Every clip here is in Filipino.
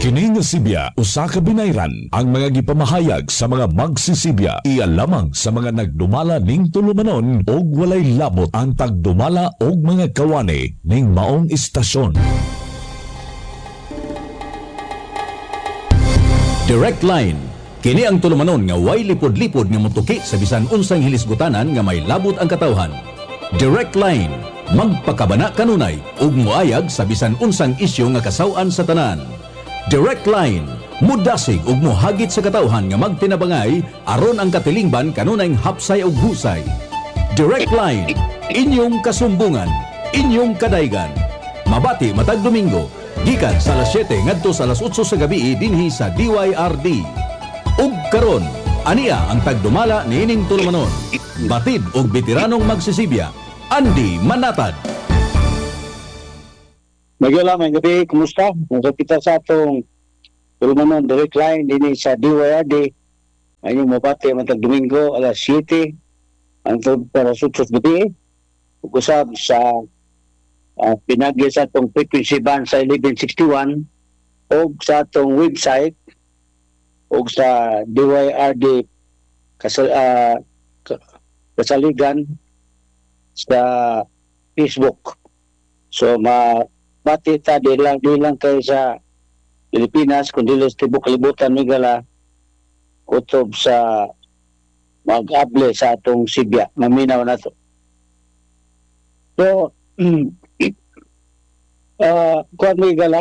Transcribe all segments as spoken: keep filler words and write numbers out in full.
Kini nga Sibya usa ka binayran ang mga gipamahayag sa mga magsisibya iya lamang sa mga nagdumala ning tulumanon og walay labot ang pagdumala og mga kawani ning maong istasyon. Direct Line. Kini ang tulumanon nga way lipod-lipod nga motuki sa bisan unsang hilisgutanan nga may labot ang katawhan. Direct Line. Magpakabana kanunay ug moayag sa bisan unsang isyu nga kasaw-an sa tanan. Direct Line, mudasig ug mohagit sa katawhan nga magtinabangay aron ang katilingban kanunay hapsay ug husay. Direct Line, inyong kasumbungan, inyong kadaygan. Mabati matag Domingo, gikan sa alas siyete ngadto sa alas otso sa gabi dinhi sa D Y R D. Ug karon, aniya ang tagdumala niining tulumanon. Batid og veteranong magsisibya, Andy Manatad. Magyola, may gabi, kumusta? Nagkapita sa atong tulumanon Direct Line din sa D Y R D. Ayun mabati matag Domingo alas siyete hangtod para sa gabi. Ug-usab sa uh, pinagi sa atong frequency band sa eleven sixty-one o sa atong website o sa D Y R D kasal, uh, kasaligan sa Facebook. So ma pati ta di lang di lang kay sa Pilipinas kundi sa tibok kalibutan migala utob sa mag-able sa atong Sibya maminaw na to. So uh, kuan migala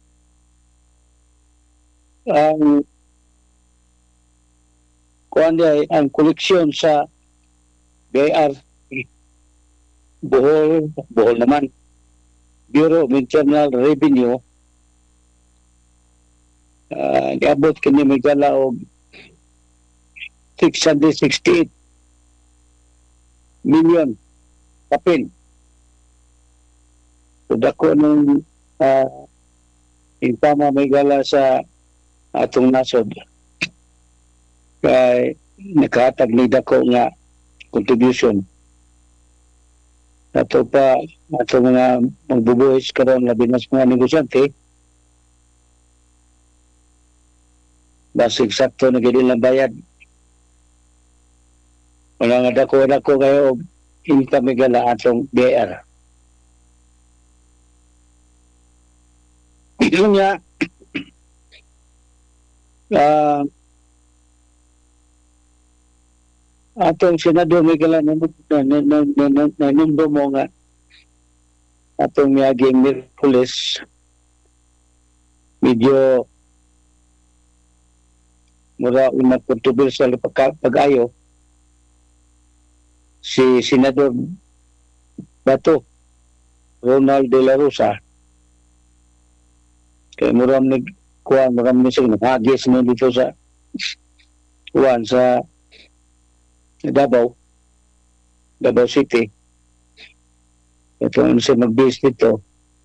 ang kuan di ang koleksyon sa B R Bohol Bohol naman Bureau of Internal Revenue uh, niabot kini migala og six hundred sixty-eight million kapin. So dako nung uh, impama migala sa atong nasod kay nakahatag ni dako nga contribution ato pa ato mga magbubuhis karon labi na sa mga negosyante basig sakto na gid lang bayad wala nga dako dako kayo income gala atong B R. Yun nga uh, atong senador Miguel nanumbo mo nga atong miyaging Miraculous medyo mura una kontrobersiyal pag-ayo si Senador Bato Ronald De La Rosa kay muram ni kuan muram ni sing nagagis mo dito sa kuan sa Davao, Davao City. Ito ang siya mag-base dito.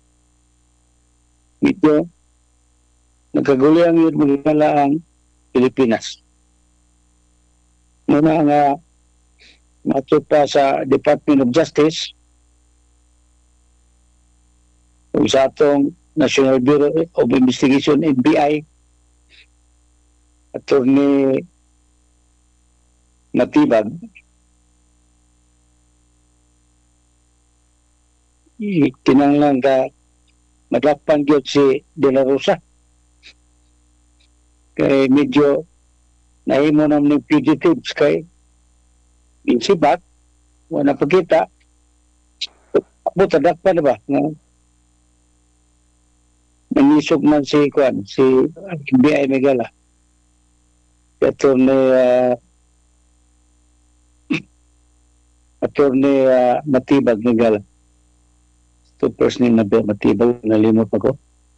Ito, nagkaguli ang yun magkala ang Pilipinas. Muna nga matut pa sa Department of Justice o sa atong National Bureau of Investigation, N B I, Attorney Matibag, kinanglan ka madakpan gyud si De La Rosa kay medyo nahimo nam ni fugitives kay insibak wala pagkita buta dakpan ba nga manisog man si kuan si N B I Megala Attorney uh, Attorney uh, Matibag Miguel. Ito first name na Matibag, nalimot ako.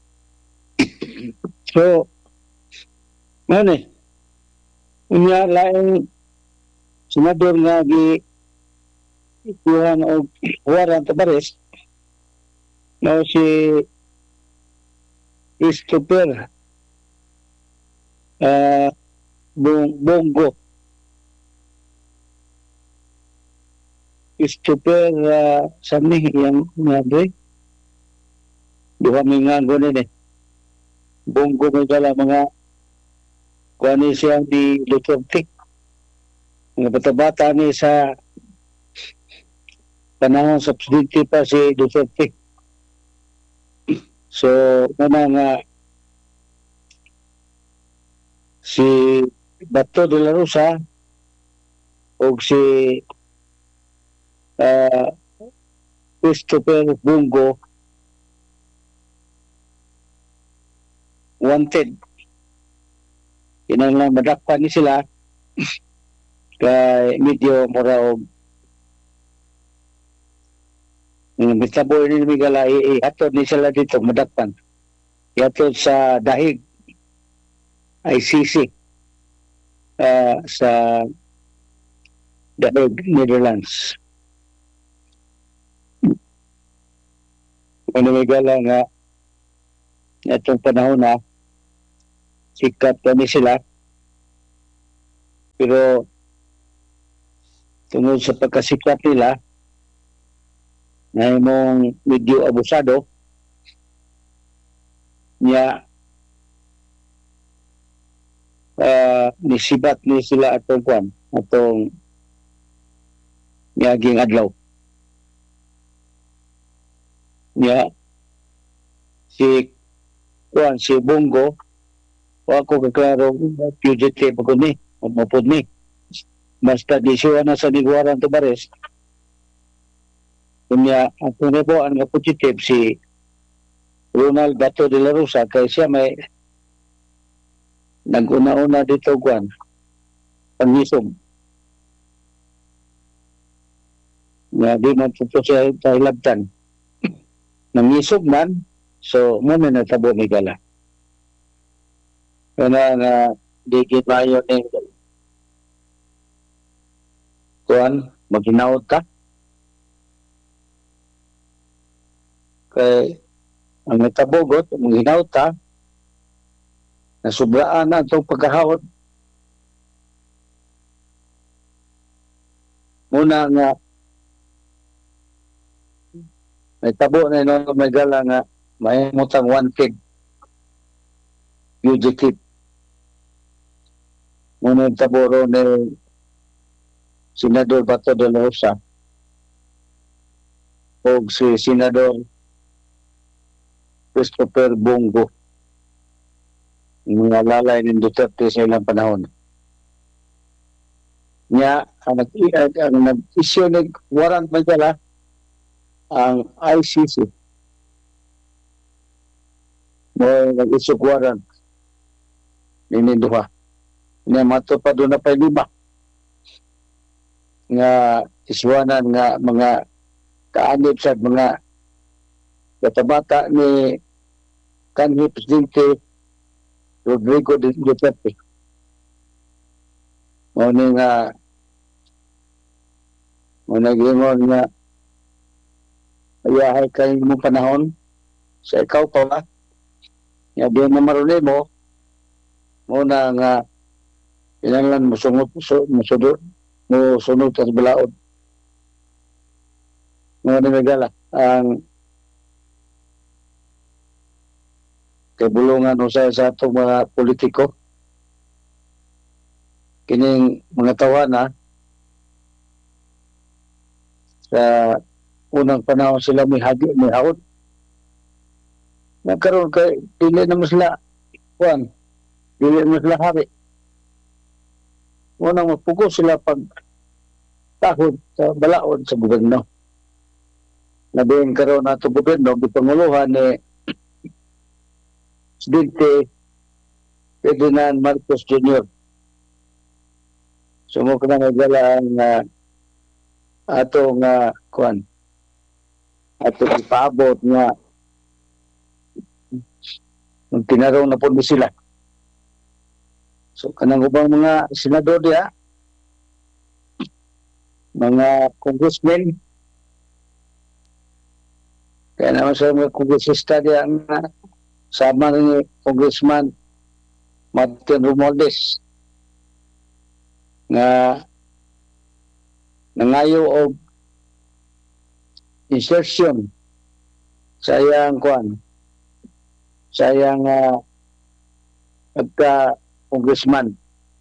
So, ano eh, unya laing senador nga gi ikuhan o Warren Tabares na si Christopher uh, Bongo Christopher uh, Sami yang ngabe duha mingan ko nini Bongo may dala mga kuha ni siyang di Duterte. Mga bata-bata ni sa panahon sa presidente pa si Duterte. So, muna nga si Bato de la Rosa o si uh, Christopher Bongo wanted. Inang lang madakpan ni sila kay medyo mura og ng bitabo ni Migala ihatod ni sila dito madakpan. Ihatod sa dahig I C C uh, sa dahig Netherlands. Ano Migala nga itong panahon na sikat kami sila pero tungod sa pagkasikat nila na imong medyo abusado niya uh, nisibat ni sila atong kwan atong niyaging adlaw niya si kwan si Bongo o ako kaklaro fugitive ako ni o mapod ni basta di siya na sa niguaran to bares kunya ang po ang fugitive si Ronald Bato de la Rosa kay siya may nag-una-una dito kwan pangisog nga di man ito siya tahilabtan nangisog man so muna natabo ni Gala kaya nga di kinayo ni kuan maghinaot ka kay ang natabogot maghinaot ka nasubraan na itong pagkahawad muna nga may tabo na yun may Gala nga may mutang wanted fugitive muna yung taboro ni Senador Bato de la Rosa o si Senador Christopher Bongo mga lalay ng Duterte sa ilang panahon niya ang nag-issue ng warrant may Gala ang I C C mo nag-issue warrant nininduha niya matupad doon na pa lima nga iswanan nga mga kaanib sa mga katabata ni kanhi Presidente Rodrigo Duterte mo ni nga mo nag-ingon nga ayahay kayo mo panahon sa ikaw pa ba nga di na marunay mo muna nga inanlan mo sunod mo sunod at balaod mga namigala ang kabulungan usay sa atong mga politiko kining mga tawana sa unang panahon sila may hagi may haot nagkaroon kay dili naman sila kuan dili naman sila hari unang magpugo sila pag tahod sa balaod sa gobyerno labihin karoon nato gobyerno gipanguluhan ni Presidente Ferdinand Marcos Junior sumok na nagala ang uh, atong uh, kuan atong ipaabot nga nung tinarong na po sila so kanang ubang mga senador diya mga congressmen kaya naman sa mga congressista diya nga sama ni Congressman Martin Romualdez nga nangayo og insertion sa iyang kuan sa iyang uh, pagka congressman.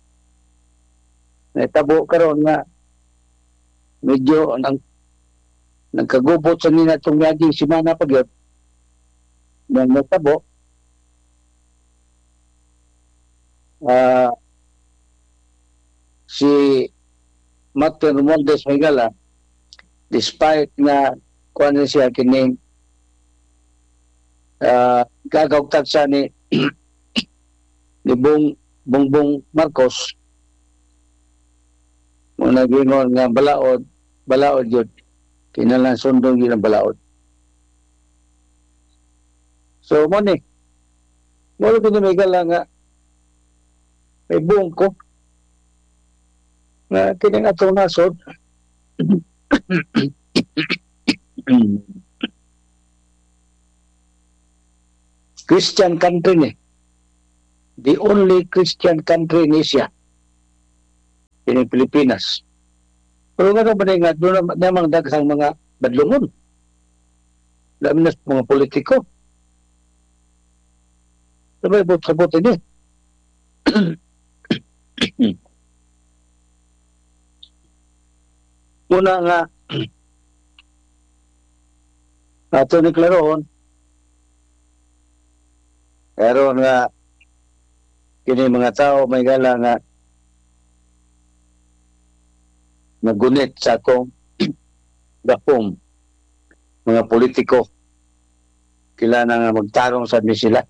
Natabo karon nga medyo nang nagkagubot sa nina itong yaging simana pa gyud nang natabo ah si Martin Romualdez Maygala, despite nga kuan na siya kining uh, gagaugtad sa ni ni Bong Bongbong Marcos, mo nagingon nga balaod balaod yun kinalang sundong yun ang balaod. So mo ni mo rin pinamigala nga may buong ko nga kining atong nasod Christian country ni, the only Christian country in Asia, in Pilipinas. Pero nga ba nga doon namang daghang mga badlungon, dami na mga politiko. Sabay sabot ini. Una nga ato ni klaroon karon nga kini mga tao may gala nga nagunit sa akong gapong mga politiko kila na nga magtarong sa mi sila.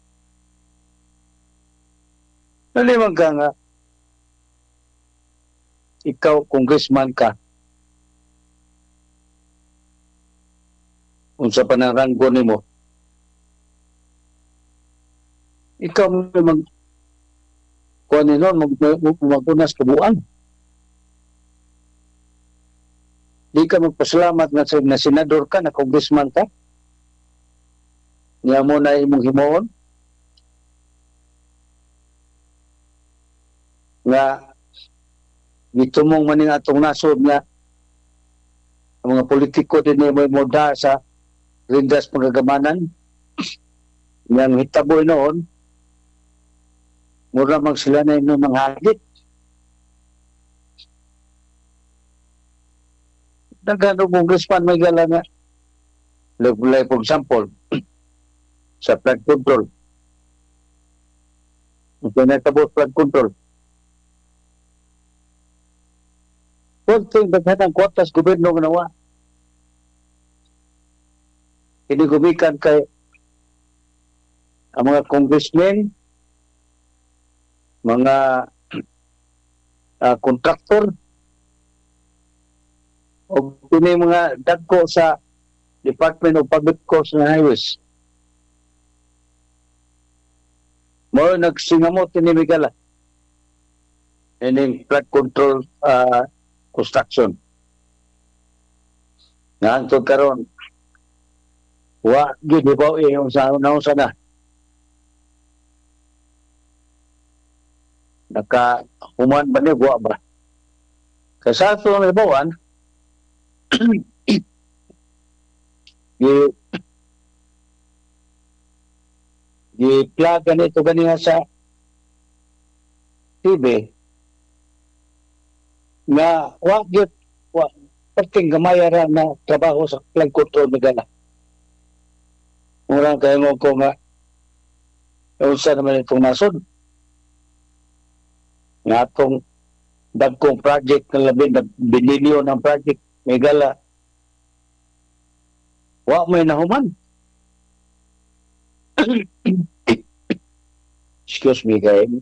Nalimang ka nga ikaw congressman ka unsa pa nang ranggo nimo, ikaw mag kuan ni non mag magunas kabuan. Di ka magpasalamat nga na senador ka, na congressman ka. Niya mo na imong himuon nga gitumong man ning atong nasod nga ang mga politiko din mo moda sa rindas pagagamanan yang hitaboy noon mura mag sila na inyong mga hagit. Nagano congressman may gala nga like for example sa flood control, ito na tabo flood control kunting daghan ang kwartas gobyerno ganawa inigumikan kay ang mga congressmen, mga uh, kontraktor o pini mga dagko sa Department of Public Works and Highways. Mo nagsingamot ni Migala ining flood control uh, construction. Nga karon wa gid ba yung sa naon sana naka human ba ni wa ba kasato ang ibawan di di plaga nito ganiha sa T V nga wa gid wa perting gamaya na trabaho sa flood control Migala. Murang kayo mo ko nga unsa naman itong nasod nga atong dagkong project na labi na binilyon ng project may gala wa may nahuman. Excuse me kayo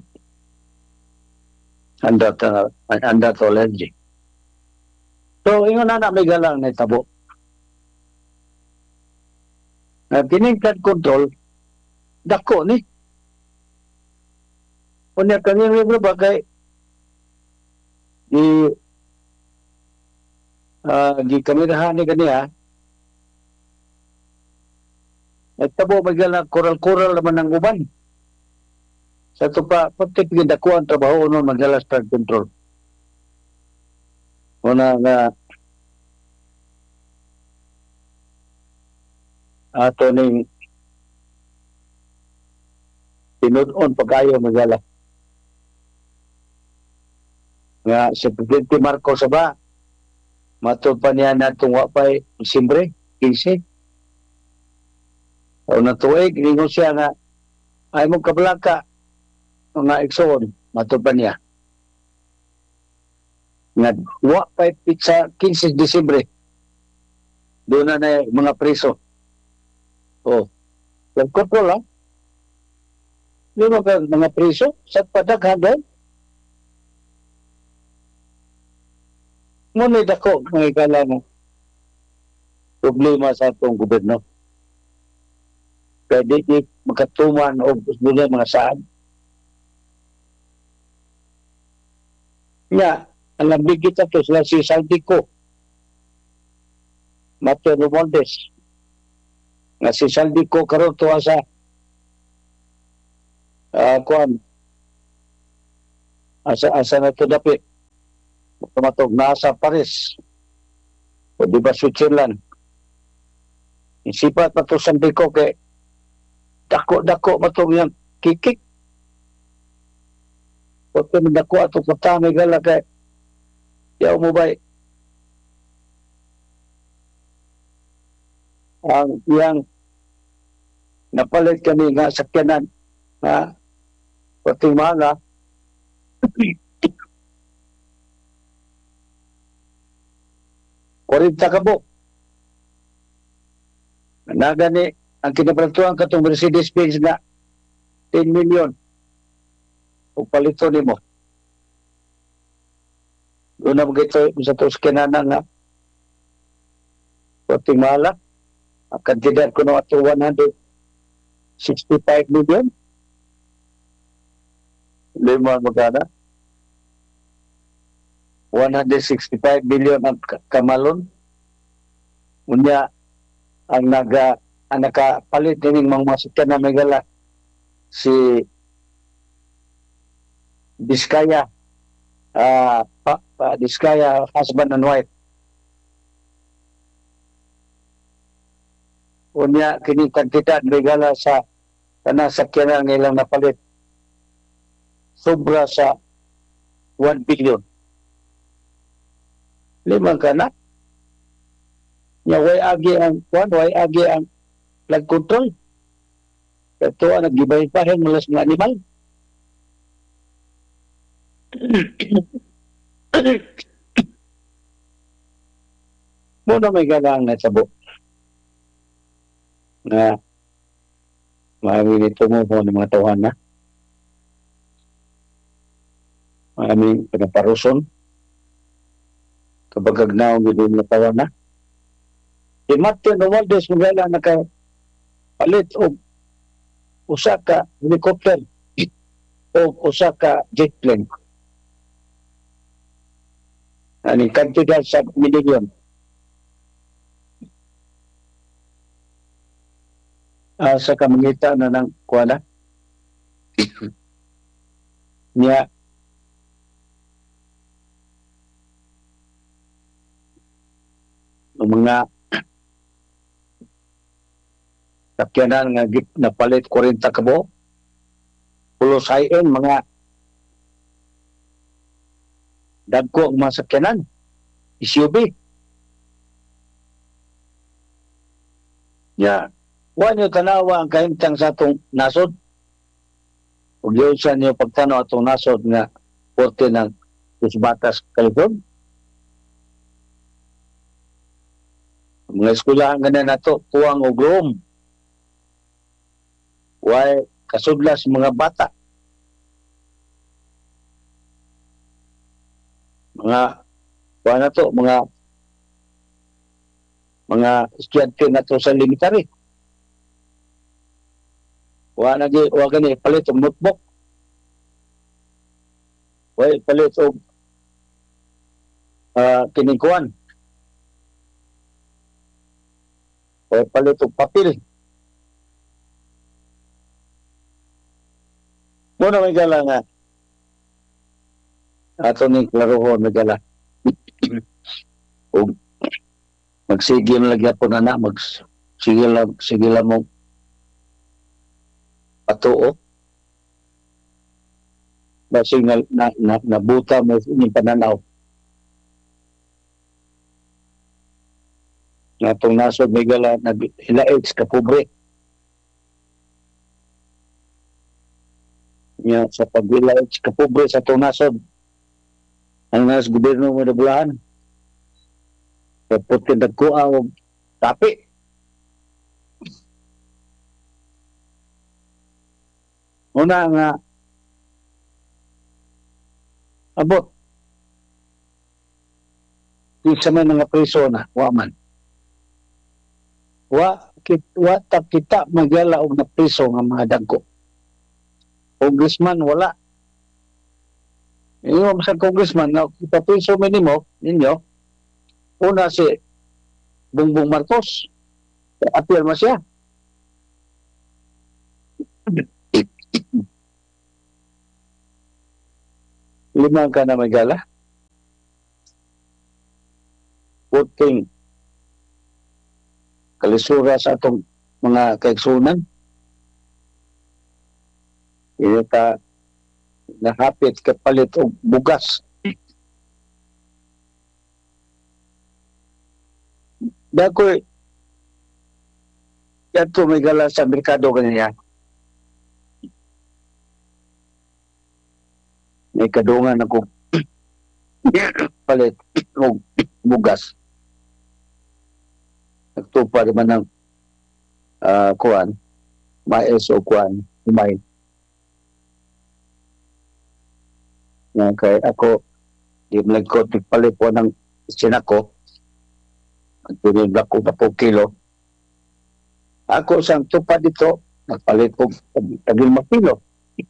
anda ta anda to allergy. So ingon na may galang na tabo na kining flood control dako ni unya kaning libro ba kay di uh, di kamerahan ni kaniya nagtabo magala koral-koral naman ng uban sa ito pa pati dako ang trabaho nun magala flood control una nga ato ning tinud-on pag-ayo magala. Nga si Presidente Marcos ba, matod pa niya na itong wapay Disyembre, fifteen. O natuig, lingon siya nga, ay mong kablaka, nga iksoon, matod pa niya. Nga wapay pizza fifteen Disyembre, doon na na mga preso. O, nagkontrol ha? Di ba ka mga preso? Sa padaghan doon? Ngunit ako, mga ikala mo, problema sa itong gobyerno. Kaya di di magkatuman o gusto mga saan. Nga, ang lambig kita to sila si Saldico, Mateo Romualdez. Nga si Saldico karon tuwa sa uh, kuan asa asa na to dapit tumatog na sa Paris o di ba Switzerland. Isipat pa to Saldico kay dako-dako matog yang kikik. Pagka dako ato katami gala kay yaw mo ba ang yang napalit kami nga sakyanan na pati mga forty ka po. Nagani ang kinapalantuan katong Mercedes-Benz na ten million o palito ni mo. Doon na magito sa to sakyanan nga pati mga ang kandidat ko na ito one hundred sixty-five million. Lima magana. one hundred sixty-five million ang kamalon. Unya, ang naga, ang nakapalit din mga masakyan na megala si Diskaya, uh, pa, pa, Diskaya, husband and wife. Unya, kini kantidad regala sa tanang sakyanan ng ilang napalit. Sobra sa one billion. Limang ka na. Nya, way agi ang, kuan, way agi ang flag control. Ito ang nag-gibay pa rin malas ng animal. Muna may galang na sabo. Na maraming ito mo po ng mga tauhan na maraming pinaparuson kapag agnaong gano'n na tauhan na si Mateo Romualdez magala nakapalit o usa ka helicopter o usa ka jet plane aning kantidad sa milyon. Uh, sa kamangita na ng kuwala niya mga sakyanan nga napalit forty ka bo pulos high-end mga dagko ang mga sakyanan S U V niya. Huwag niyo tanawa ang kahimtang sa atong nasod. Huwag yun sa niyo pagtanaw atong nasod nga porte ng Batas, Kalipod. Mga eskulahan ganyan na ito, tuwang o gloom. Huwag kasudlas mga bata. Mga, huwag na ito, mga mga estudyante na ito sa elementary. Wa na di wa gani palit og notebook. Wa palit og uh, kinikuan. Wa palit og papel. Muna may gala nga. Ato ni klarohon may gala. Og magsigil lagi po na na magsigil sigil mo patuo basing na, na, na, nabuta mo yung pananaw. Nga itong nasod may gala na hilaig ka pobre. Nga sa paghilaig ka pobre sa itong nasod. Ang nas gobyerno mo na bulahan. Kapot kinagkuha o tapi. Una nga abot. Di sa may mga preso na, waman. Wa, kit, wa ta kita magyala og na preso nga mga dagko. Congressman, wala. Yung sa congressman, na kita preso minimo, ninyo, una si Bongbong Marcos. Appeal mo siya. Lima ka na magala. Puting kalisura sa atong mga kaigsunan. Ini ka nahapit kapalit og bugas. Dakoy yato may gala sa merkado kaniya. May kadungan ako palit og bugas. Nagtupad man ng uh, kuan, mais o kuan, umay. Nga kay ako, di mo nagkot, nagpalit po ng sinako. Nagpunibla ko na po kilo. Ako sang tupad dito, nagpalit po tagil makilo.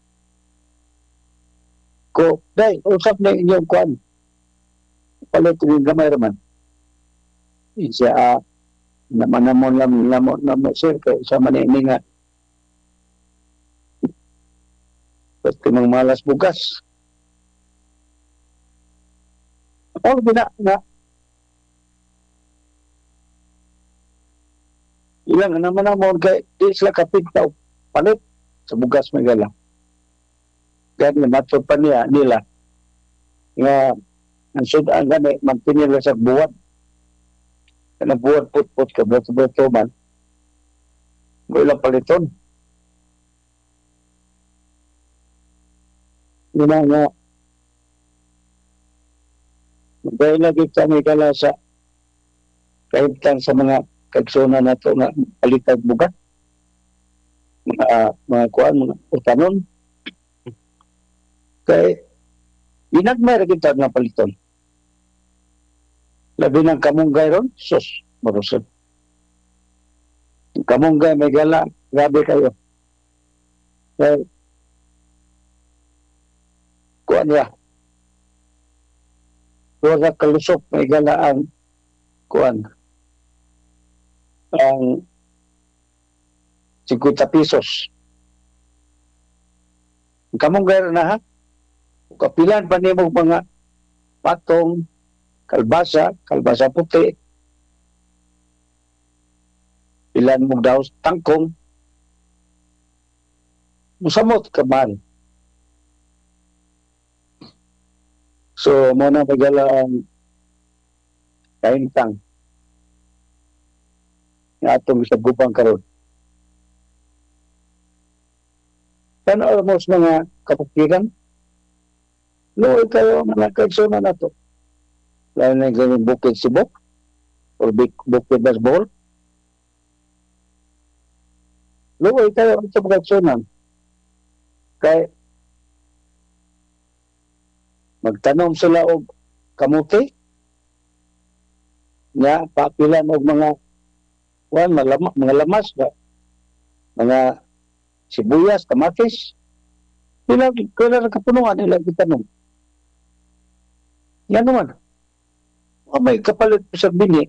Ko, day, usap na inyong kuan. Palit yung gamay raman. Siya, ah, uh, naman namon lam namon namon sir kay sa manini nga pati mang malas bugas oh bina nga ilang naman namon kay di sila kapit tao palit sa bugas magala gani matod pa niya nila nga ang sudan gani magtinil sa buwan na buwan put-put ka, beto-beto man, mo ilang paliton. Yun na nga, dahil lagi kami kala sa kahitang sa mga kagsuna na ito nga palitag bugat, mga, uh, mga kuan, mga utanon. Kaya, inagmay kita nga paliton. Labi ng kamunggay ron, sus, marusod. Kamunggay, may gala, grabe kayo. Kaya, kuan ya, kuwan kalusok, may gala ang, kuan, ang fifty pesos. Kamunggay ron na ha, kapilan pa niyo mga patong, kalbasa, kalbasa puti, ilan mo daw tangkong, musamot ka man. So, muna magala ang kaintang nga atong sa gupang karon. Kano almost mga kapukiran, luoy kayo mga kagsuna na to. Lalo na yung bukid sibok o bukid basbol. Luoy tayo sa pagkaksunan. Kaya magtanom sila og kamuti nga papilan og mga wan, malama, mga lamas ba? Mga sibuyas, kamatis. Pila kailan kapunuan nila gitanong. Yan naman. O may kapalit sa bini.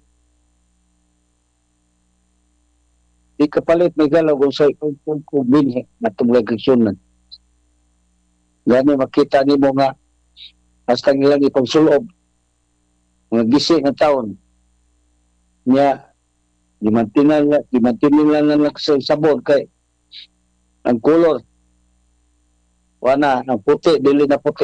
Di kapalit may galaw kung sa kung bini na itong lagkiksunan. Gani makita ni mo nga hasta nilang ipagsulob mga gising ng taon niya dimantinan dimantinan lang lang sa sabon kay ang color Wana, ang puti, dili na puti.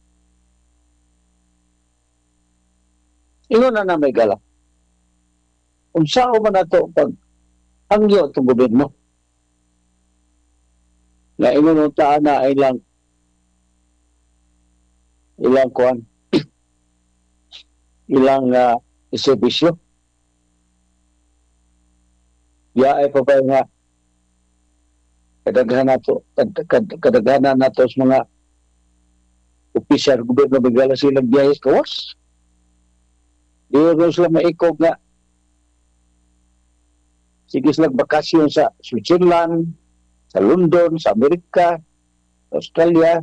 Ingon na na may gala. Kung saan man na ito, pag hangyo itong gobyerno, na ingon na ay ilang ilang kuan ilang uh, servisyo. Ya ay pa ba nga kadaghanan nato kad, kad, kadaghanan nato sa mga opisyal gobyerno bigala sila biyahe kawas. Di rin sila maikog nga sige sila bakasyon sa Switzerland, sa London, sa Amerika, sa Australia.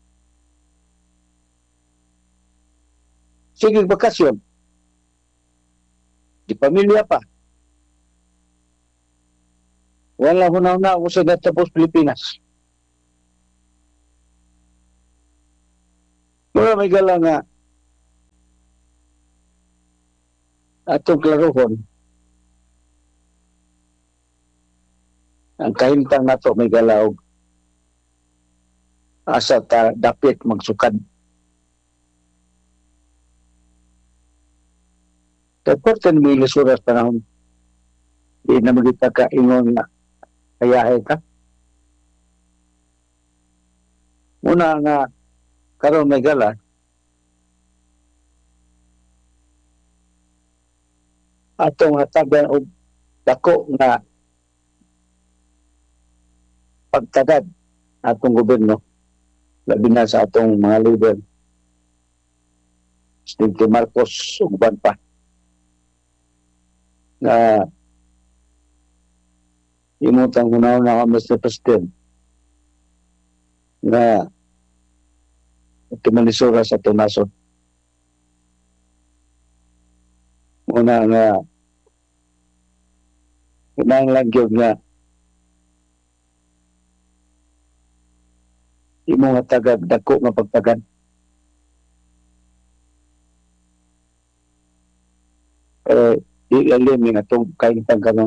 Sige bakasyon. Di pamilya pa. Wala ko na na ako sa natapos Pilipinas. Wala may gala nga atong klarohon. Ang kahintang nato may galaw asa ta dapit magsukad. Kaporten mo ilisuras panahon. Di na magita ka ingon na kayahe ka. Muna nga karon may gala atong hatagan og dako nga pagtagad atong gobyerno labi na sa atong mga leader Presidente Marcos ug uban pa na imutang hunaw na ka Mister President na tumalisura sa atong nasod. Muna nga kinahanglan gyud nga imong hatagad dako nga pagtagad. Eh, di alim yung atong kain pagkaroon